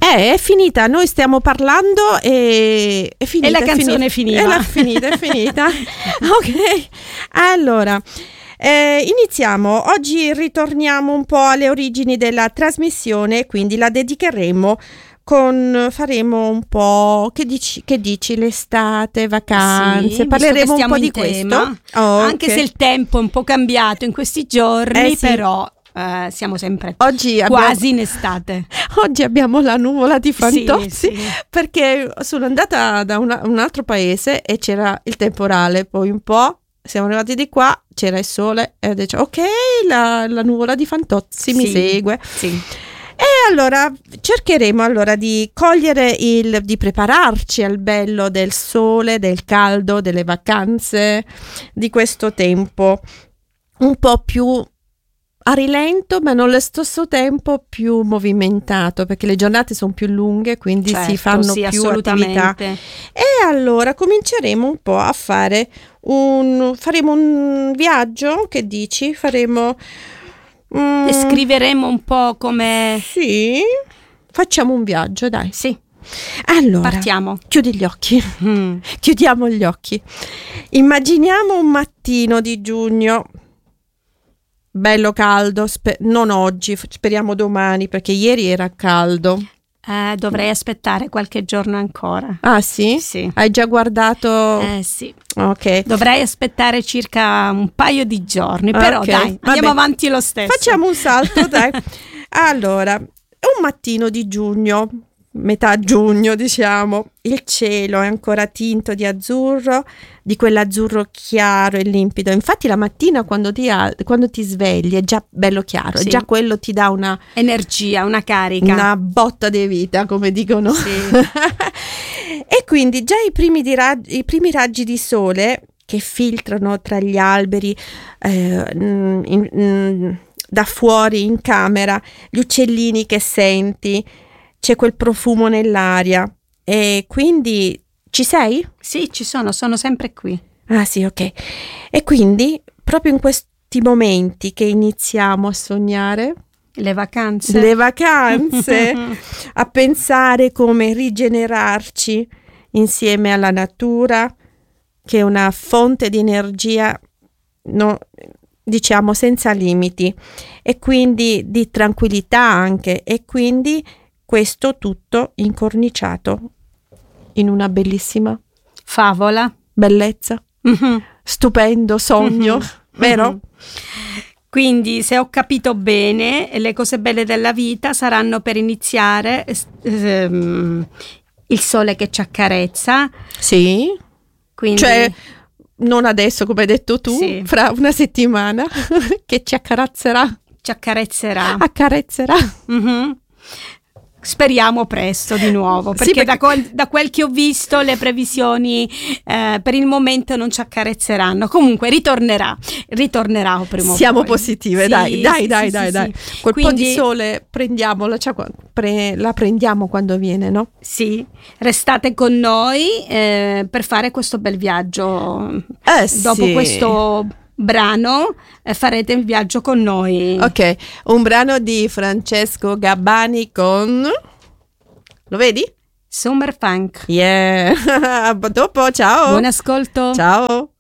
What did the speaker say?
È finita, noi stiamo parlando e è finita. E la canzone è finita. È finita. Ok, allora iniziamo. Oggi ritorniamo un po' alle origini della trasmissione, quindi la dedicheremo faremo un po', che dici, l'estate, vacanze, sì, parleremo un po' di tema, questo. Oh, anche okay. se il tempo è un po' cambiato in questi giorni, sì. però siamo sempre Oggi quasi in estate. Oggi abbiamo la nuvola di Fantozzi, sì. perché sono andata da un altro paese e c'era il temporale, poi un po' siamo arrivati di qua, c'era il sole e ho detto ok, la nuvola di Fantozzi mi segue. Sì. E allora cercheremo di cogliere di prepararci al bello del sole, del caldo, delle vacanze, di questo tempo un po' più a rilento, ma nello stesso tempo più movimentato, perché le giornate sono più lunghe, quindi si fanno più attività. E allora cominceremo un po' a faremo un viaggio, che dici? Descriveremo un po' come... Sì, facciamo un viaggio, dai. Sì. Allora, partiamo. Chiudi gli occhi. Chiudiamo gli occhi. Immaginiamo un mattino di giugno, bello caldo, non oggi, speriamo domani, perché ieri era caldo. Dovrei aspettare qualche giorno ancora. Ah sì? Sì. Hai già guardato? Sì. Ok. Dovrei aspettare circa un paio di giorni, però dai, andiamo avanti lo stesso. Facciamo un salto, dai. Allora, un mattino di giugno, metà giugno diciamo, il cielo è ancora tinto di azzurro, di quell'azzurro chiaro e limpido. Infatti la mattina quando ti svegli è già bello chiaro, sì. Già quello ti dà una energia, una carica, una botta di vita, come dicono. Sì. E quindi già i primi raggi di sole che filtrano tra gli alberi, da fuori in camera, gli uccellini che senti, c'è quel profumo nell'aria. E quindi ci sei? Sì, ci sono sempre qui. Ah sì, ok. E quindi proprio in questi momenti che iniziamo a sognare le vacanze, a pensare come rigenerarci insieme alla natura, che è una fonte di energia, diciamo, senza limiti, e quindi di tranquillità anche, e quindi questo tutto incorniciato in una bellissima favola, bellezza, stupendo sogno, vero? Quindi, se ho capito bene, le cose belle della vita saranno per iniziare il sole che ci accarezza. Sì. Quindi, cioè, non adesso, come hai detto tu, sì. Fra una settimana che ci accarezzerà. Accarezzerà. Mm-hmm. Speriamo presto di nuovo, perché da quel che ho visto le previsioni per il momento non ci accarezzeranno. Comunque ritornerà prima o Siamo poi. positive, Sì, dai. Sì. Quel Quindi, po' di sole prendiamola, la prendiamo quando viene, no? Sì, restate con noi per fare questo bel viaggio. Dopo questo brano farete il viaggio con noi. Ok, un brano di Francesco Gabbani con... Lo vedi? Summer Funk. Yeah. Dopo, ciao. Buon ascolto. Ciao.